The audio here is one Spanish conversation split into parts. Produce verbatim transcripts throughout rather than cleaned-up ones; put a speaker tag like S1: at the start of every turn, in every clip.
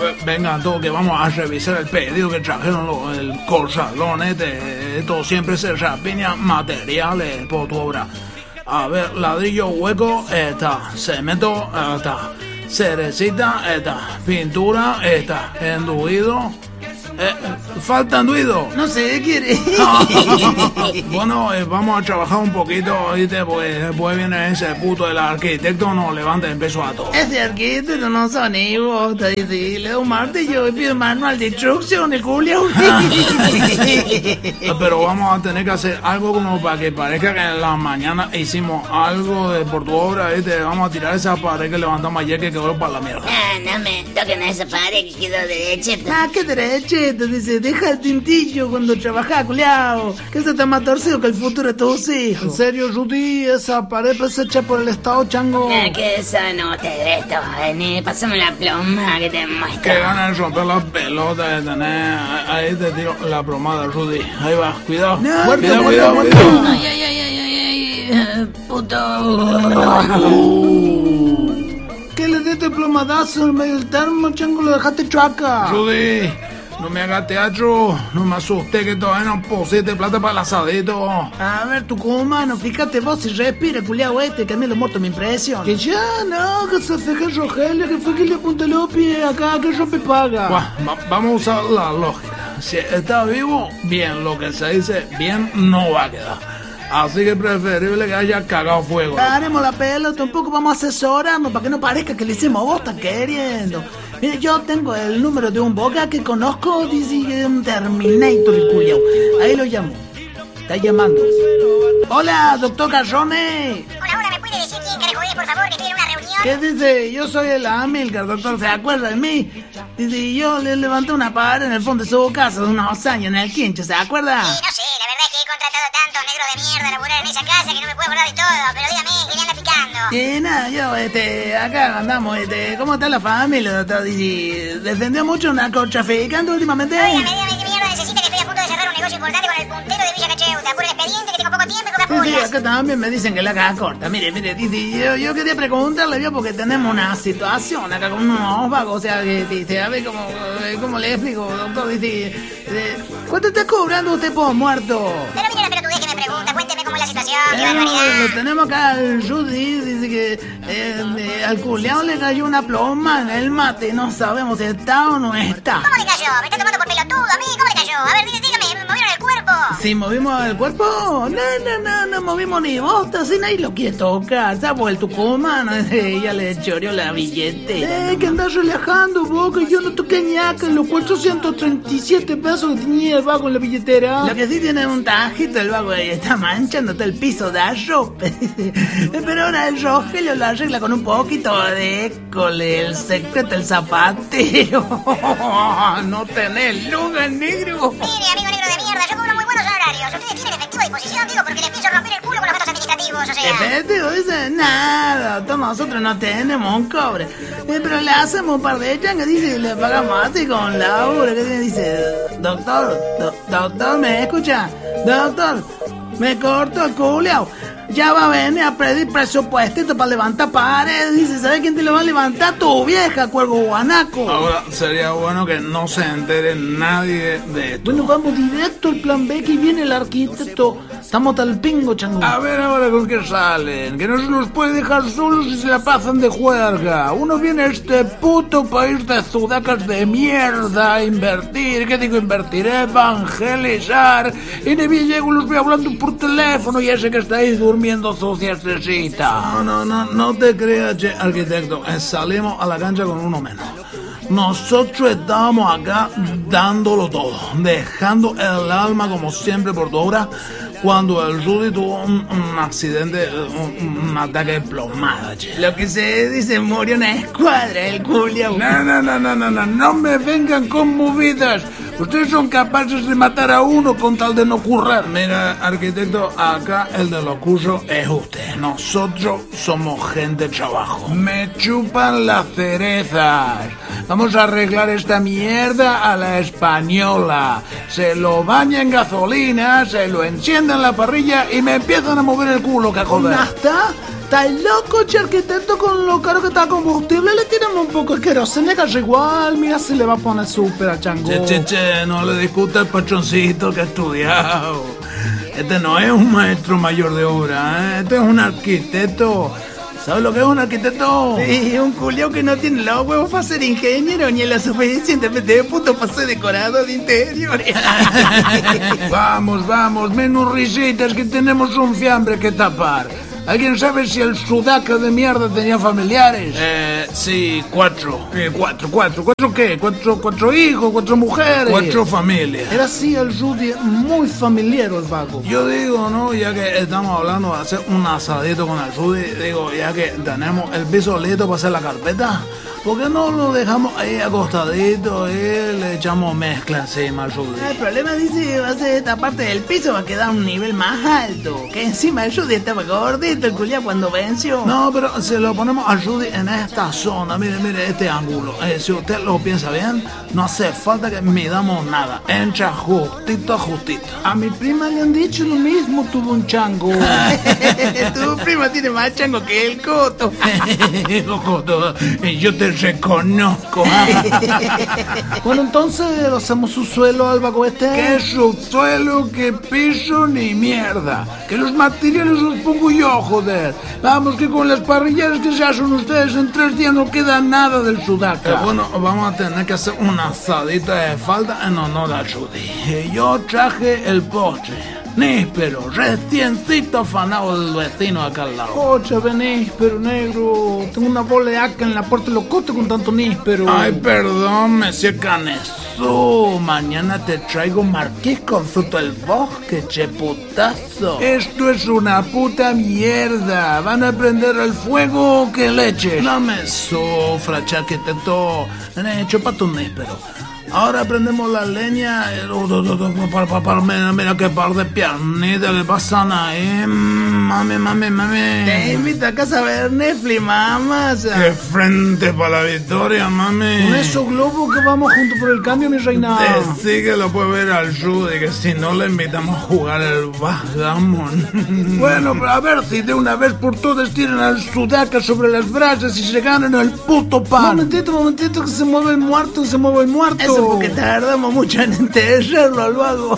S1: Vengan todos que vamos a revisar el pedido que trajeron los, el corsalón este. Esto siempre se rapiña materiales por tu obra. A ver, ladrillo hueco, está. Cemento, está. Cerecita, está. Pintura, está. Enduido. Eh, falta enduido.
S2: No sé, quiere.
S1: Bueno, eh, vamos a trabajar un poquito, ¿viste? Pues después viene ese puto del arquitecto, nos levanta el peso a todos.
S2: Ese arquitecto no son hijos, te dice, le doy un martillo y pido manual de instrucción, el Julio.
S1: Pero vamos a tener que hacer algo como para que parezca que en la mañana hicimos algo de por tu obra, ¿viste? Vamos a tirar esa pared que levantamos ayer que quedó para la mierda.
S3: Ah, no me toquen a esa pared que quedó derechita.
S2: Ah, qué derechito, dice, deja el tintillo cuando trabajás, culiao, que se está más torcido que el futuro de tus hijos.
S1: ¿En serio, Rudy? Esa pared pues hecha por el Estado, chango.
S3: Ah, que eso no te debe esto, vení, pásame la pluma que te muestro.
S1: Que ganas de romper las pelotas de tener. Ahí te tiro la plomada, Rudy. Ahí va, cuidado.
S2: No,
S1: cuidado,
S2: no,
S1: cuidado,
S2: no,
S1: cuidado.
S2: no.
S3: Ay, ay, ay, ay, ay, ay, puto.
S2: ¿Qué le diste el plomadazo en medio del termo, chango? Lo dejaste chuaca.
S1: Rudy, no me hagas teatro. No me asusté que todavía no pusiste plata para el asadito.
S2: A ver, tucumano, fíjate vos si respira, culiao este, que a mí lo muerto me impresiona. Que ya, no, que se fija Rogelio, que fue que le apuntó los pies acá, que rompe paga.
S1: Buah, va- vamos a usar la lógica. Si está vivo, bien. Lo que se dice bien no va a quedar. Así que es preferible que haya cagado fuego.
S2: Paremos la pelota, un poco vamos asesorando para que no parezca que le hicimos vos, estás queriendo. Mire, yo tengo el número de un boca que conozco, dice que es un Terminator el culiao. Ahí lo llamo. Está llamando. Hola, doctor Garrone.
S4: Hola, hola, ¿me puede decir quién carajo es, por favor, que estoy en una reunión?
S2: ¿Qué dice? Yo soy el Amilcar, doctor, ¿se acuerda de mí? Dice, yo le levanté una pared en el fondo de su casa de unos años en el quincho, ¿se acuerda?
S4: Sí, no sé, la verdad es que he contratado tantos negros de mierda a laburar en esa casa que no me puedo acordar de todo, pero dígame, ¿qué le anda picando?
S2: Y nada, yo, este, acá andamos, este, ¿cómo está la familia, doctor? Dice, ¿defendió mucho un narcotraficante últimamente?
S4: Oiga, dígame qué mierda necesita, que estoy a punto de cerrar un negocio importante con el puntero de Villa Cacheuta. Por el expediente, que tengo poco tiempo y pocas
S2: Sí, sí,
S4: pulgas.
S2: acá también me dicen que la caja corta. Mire, mire, dice, yo, yo quería preguntarle, vio, porque tenemos una situación acá con unos vagos, o sea, que dice, a ver cómo, eh, cómo le explico, doctor, dice, eh, ¿cuánto está cobrando usted por muerto?
S4: Pero mire la pelotudez que me pregunta, cuénteme cómo es la situación, qué
S2: Eh, no,
S4: barbaridad.
S2: lo tenemos acá el Rudy, dice que eh, eh, al culiao le cayó una ploma en el mate, no sabemos si está o no está.
S4: ¿Cómo le cayó? ¿Me está tomando por pelotudo a mí? ¿Cómo le cayó? A ver, dí- dígame, ¿me movieron el cuerpo?
S2: ¿Si movimos el cuerpo? No, no, no, no movimos ni bosta, si nadie lo quiere tocar, se ha vuelto Tucumano, ella le choreó la billetera. Eh, que andás relajando vos, que yo no toqué ñaca, los cuatrocientos treinta y siete pesos que tenía el vago en la billetera. Lo que sí tiene un tajito el vago ahí, está manchándote el piso de arrope. Pero ahora el Rogelio lo arregla con un poquito de école, el secreto del zapatero. No tenés lugar, negro.
S4: Mire, amigo negro de mierda, yo cobro muy buenos horarios. Ustedes tienen efectivo a disposición, digo, porque les pienso romper el culo con los gastos administrativos, o sea.
S2: Efectivo, dice, nada, todos nosotros no tenemos un cobre. Eh, pero le hacemos un par de changas, dice, y le pagamos así con Laura, que dice, doctor, do- doctor, ¿me escucha? Doctor, me corto el culiao. Ya va a venir a pedir presupuestito para levantar paredes. Dice, ¿sabes quién te lo va a levantar? Tu vieja, cuervo guanaco.
S1: Ahora sería bueno que no se entere nadie de esto.
S2: Bueno, vamos directo al plan B, que viene el arquitecto. Estamos tal pingo, chango.
S1: A ver ahora con qué salen, que no se los puede dejar solos y se la pasan de juerga. Uno viene a este puto país de sudacas de mierda a invertir. ¿Qué digo invertir? Evangelizar. Y de bien llego, los voy hablando por teléfono y ese que está ahí durmiendo su siestecita. No, no, no, no te creas, che, arquitecto. Eh, salimos a la cancha con uno menos. Nosotros estamos acá dándolo todo, dejando el alma como siempre por tu obra, cuando el Rudy tuvo un, un accidente, un, un ataque de plomada, che.
S2: Lo que se dice, murió una escuadra, el culiao.
S1: No, no, no, no, no, no, no me vengan con movidas. Ustedes son capaces de matar a uno con tal de no currar. Mira, arquitecto, acá el de lo curro es usted. Nosotros somos gente de trabajo. Me chupan las cerezas. Vamos a arreglar esta mierda a la española. Se lo baña en gasolina, se lo enciende en la parrilla y me empiezan a mover el culo, que joder.
S2: ¿Nasta? ¿Estás loco, che, arquitecto? Con lo caro que está el combustible, le tiramos un poco de querosene, que igual. Mira si le va a poner súper al chango.
S1: Che, che, che, no le discuta al patroncito que ha estudiado. Este no es un maestro mayor de obra, ¿eh? Este es un arquitecto. ¿Sabes lo que es un arquitecto?
S2: Sí, un culiao que no tiene los huevos para ser ingeniero ni la suficientemente de puto para ser decorado de interiores.
S1: Vamos, vamos, menos risitas que tenemos un fiambre que tapar. ¿Alguien sabe si el sudaca de mierda tenía familiares? Eh, sí, cuatro. Eh, cuatro, cuatro. ¿Cuatro qué? ¿Cuatro, cuatro hijos? ¿Cuatro mujeres? Cuatro familias.
S2: Era así el Rudy, muy familiar el vago.
S1: Yo digo, ¿no? Ya que estamos hablando de hacer un asadito con el Rudy, digo, ya que tenemos el piso listo para hacer la carpeta, ¿por qué no lo dejamos ahí acostadito y le echamos mezcla encima al Rudy?
S2: El problema, dice, va a ser esta parte del piso, va a quedar a un nivel más alto. Que encima el Rudy estaba gordito, el culiao cuando venció.
S1: No, pero si lo ponemos al Rudy en esta zona, mire, mire, este ángulo. Eh, si usted lo piensa bien, no hace falta que midamos nada. Entra justito, justito.
S2: A mi prima le han dicho lo mismo, tuvo un chango. Tu prima tiene más chango que el Coto.
S1: Coto, yo te reconozco.
S2: Bueno, entonces hacemos su suelo al vago este.
S1: ¿Qué subsuelo, qué piso ni mierda? Que los materiales los pongo yo, joder. Vamos, que con las parrilleras que se hacen ustedes en tres días no queda nada del sudaca. Eh, bueno, vamos a tener que hacer una asadita de falda en honor al Rudy. Yo traje el postre. Níspero, reciencito afanado del vecino acá al lado.
S2: Ocha, ven níspero, negro. Tengo una bola de aca en la puerta de los cotos con tanto níspero.
S1: Ay, perdón, Monsieur Canesú. Mañana te traigo marqués con fruto del bosque, che putazo. Esto es una puta mierda. ¿Van a prender el fuego que leche? No me sufra, chaqueteto. Chupa tu níspero. Ahora prendemos la leña. Eh, oh, oh, oh, para, para, para, mira, mira qué par de piernitas que pasan ahí. Mami, mami, mami.
S2: Te invito a casa a ver Netflix, mamá.
S1: Qué frente para la victoria, mami.
S2: Con esos globos que vamos juntos por el cambio, mi reina.
S1: Sí que lo puede ver al Rudy, que si no le invitamos a jugar el backgammon. Bueno, pero a ver si de una vez por todas tiran al sudaca sobre las brasas y se ganan el puto pan.
S2: Momentito, momentito, que se mueve el muerto, se mueve el muerto. Eso porque tardamos mucho en enterrarlo al vago.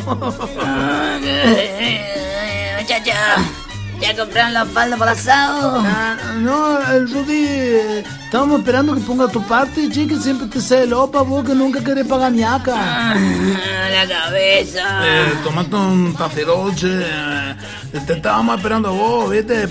S3: Muchacho, ¿ya compraron la falda para el asado?
S2: Ah, no, el Rudy, eh, estábamos esperando que ponga tu parte, chica, siempre te sé lopa, vos que nunca querés pagar ñaca.
S3: Ah, la cabeza.
S1: Eh, tomate un tafiroche, eh, te estábamos esperando a vos, viste.